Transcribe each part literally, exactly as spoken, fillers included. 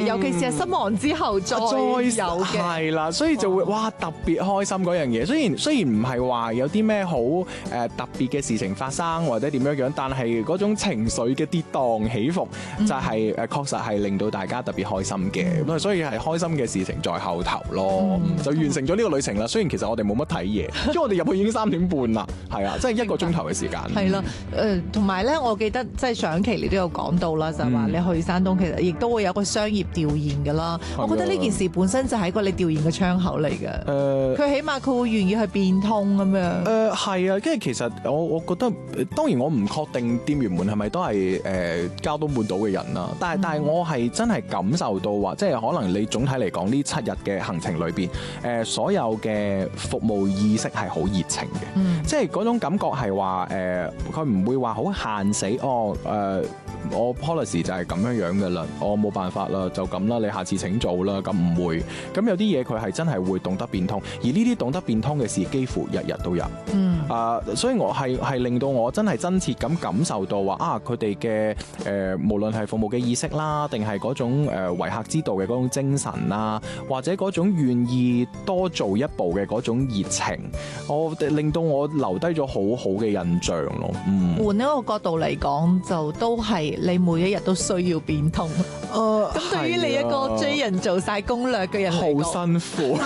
尤其是係失望之後再有嘅， 係啦，所以就會哇特別開心嗰樣嘢。雖然雖然唔係話有啲咩好誒特別嘅事情發生或者點樣樣，但係嗰種情緒嘅跌宕起伏就係誒確實係令到大家特別開心嘅。咁啊，所以係開心嘅事情在後頭咯，嗯、就完成咗呢個旅程啦。雖然其實我哋冇乜睇嘢，因為我哋入去已經三點半啦，係啊，即係一個鐘頭嘅時間。 係啦，誒同埋咧，我記得即係上期你都有講到啦，就係、是、話你去山東其實亦都會有個商業調研㗎啦。嗯、我覺得呢件事本身就係一個你調研嘅窗口嚟嘅。誒、呃，佢起碼佢會願意去變通咁樣。誒係啊，跟住其實我我覺得，當然我唔確定店員們係咪都係誒交到滿島嘅人啦。但係、嗯、但係我係真係感受到話，即係可能你總體嚟講呢七日嘅行程裏邊，誒、呃、所有嘅服務意識係好熱情嘅。嗯、即係嗰種感覺係話誒，佢唔會話好限死哦誒。呃我 policy 就係咁樣樣嘅啦，我冇辦法啦，就咁啦，你下次請做啦，咁唔會。咁有啲嘢佢係真係會懂得變通，而呢啲懂得變通嘅事幾乎日日都有。嗯，啊、呃，所以我係係令到我真係真切咁感受到話啊，佢哋嘅誒無論係服務嘅意識啦，定係嗰種誒為客之道嘅嗰種精神啦，或者嗰種願意多做一步嘅嗰種熱情，我令到我留低咗好好嘅印象咯。嗯， 換一個角度嚟講，就都係。你每一日都需要變通，咁、呃、對於你一個追人做晒攻略嘅人嚟講， 好辛苦。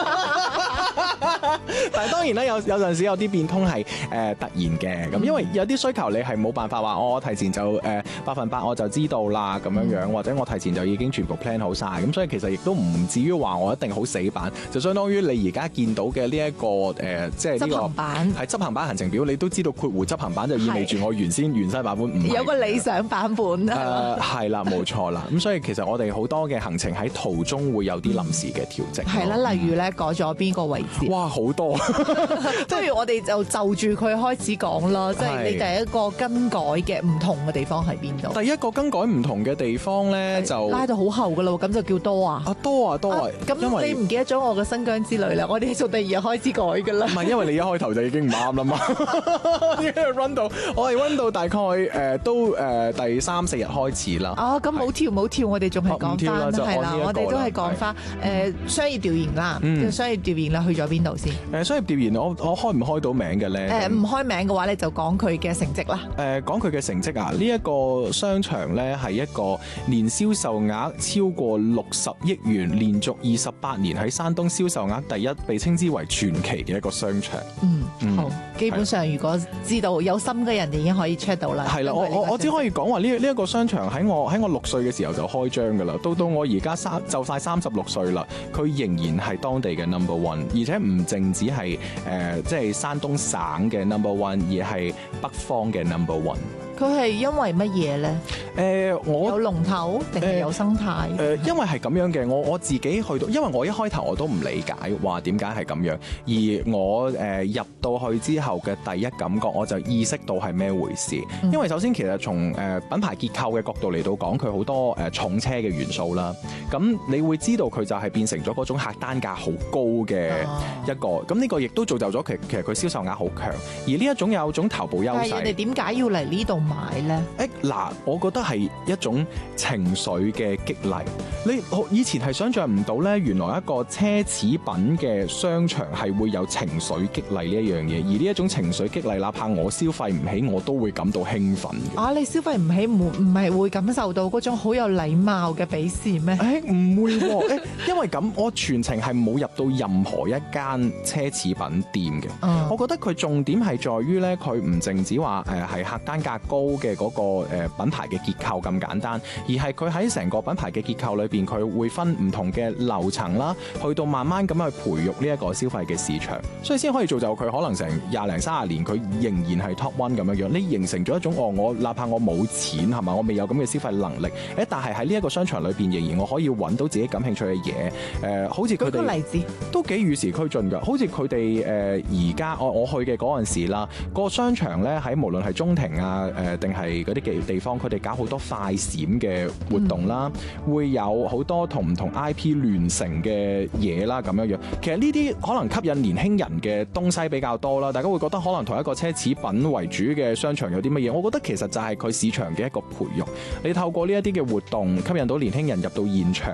但係當然咧，有有陣時有啲變通係誒、呃、突然嘅，咁因為有啲需求你係冇辦法話我提前就誒、呃、百分百我就知道啦咁樣樣，嗯、或者我提前就已經全部 plan 好晒，咁所以其實亦都唔至於話我一定好死板，就相當於你而家見到嘅呢一個誒、呃、即係呢、這個係執行版行程表，你都知道括弧執行版就意味住我原先原生版本唔有個理想版本啊， 係啦冇錯啦，咁所以其實我哋好多嘅行程喺途中會有啲臨時嘅調整， 係啦，例如咧改咗邊個位置， 哇好多， 不如我哋就就住佢開始講啦，即係你第一個更改嘅唔同嘅地方喺邊度？ 第一個更改唔同嘅地方咧就拉到好後噶啦，咁就叫多啊， 啊多啊多啊， 咁你唔記得咗我嘅新疆之旅啦？我哋從第二日開始改噶啦， 唔係因為你一開頭就已經唔啱啦嘛，因為 run 到我係 run 到大概誒、呃、都誒、呃、第三四日開始啦。 哦，咁冇跳冇跳，我哋仲係講翻係啦，我哋都係講翻誒商業調研啦，嗯、商業調研啦，去咗邊度先？ 誒商業調研我我開唔開到名嘅咧？ 誒唔開名嘅話，你就講佢嘅成績啦。誒講佢嘅成績啊，呢、這、一個商場咧係一個年銷售額超過六十億元，連續二十八年喺山東銷售額第一，被稱之為傳奇嘅一個商場。嗯， 嗯好，基本上如果知道有心嘅人，已經可以 check 到啦。 係啦，我我我只可以講話呢呢一個商場喺我喺我六歲嘅時候就開張噶啦，到到我而家三就快三十六歲啦，佢仍然係當地嘅 number one， 而且唔淨止係誒即係山東省嘅 number one， 而係北方嘅 number one。 佢係因為乜嘢咧？誒、呃，我有龍頭定係有生態？誒、呃呃， 因為係咁樣嘅，我我自己去到，因為我一開頭我都唔理解話點解係咁樣，而我誒、呃、入到去之後嘅第一感覺，我就意識到係咩回事。嗯、因為首先其實從誒品牌結構嘅角度嚟到講，佢好多誒重車嘅元素啦。咁你會知道佢就係變成咗嗰種客單價好高嘅一個。咁呢、啊、個亦都造就咗其其實佢銷售額好強，而呢一種有一種頭部優勢。 但係人哋點解要嚟呢度買咧？ 誒嗱，我覺得係一種情緒嘅激勵。你以前係想像唔到咧，原來一個奢侈品嘅商場係會有情緒激勵呢一樣嘢，而呢一種情緒激勵，哪怕我消費唔起，我都會感到興奮嘅。啊， 你消費唔起，唔唔係會感受到嗰種好有禮貌嘅鄙視咩？ 誒唔會喎、欸，因為咁我全程係冇入到任何一間奢侈品店嘅。嗯、我覺得佢重點係在於咧，佢唔淨止話誒係客單價高嘅嗰個誒品牌嘅結構咁簡單，而係佢喺成個品牌嘅結構裏邊，佢會分唔同嘅樓層啦，去到慢慢咁去培育呢一個消費嘅市場，所以先可以造就佢可能成廿零三十年，佢仍然係 top one 咁樣樣。你形成咗一種哦，我哪怕我冇錢係嘛，我未有咁嘅消費能力，誒，但係喺呢一個商場裏邊，仍然我可以揾到自己感興趣嘅嘢。誒、呃，好似佢哋舉個例子都幾與時俱進㗎。好似佢哋誒而家我我去嘅嗰陣時啦，個商場咧喺無論係中庭啊誒定係嗰啲嘅地方，佢哋搞好多快閃嘅活動啦，嗯、會有好多同唔同 I P 聯成嘅嘢啦，咁樣樣。其實呢啲可能吸引年輕人嘅東西比較多啦，大家會覺得可能同一個奢侈品為主嘅商場有啲乜嘢？我覺得其實就係佢市場嘅一個培育。你透過呢一啲嘅活動，吸引到年輕人入到現場。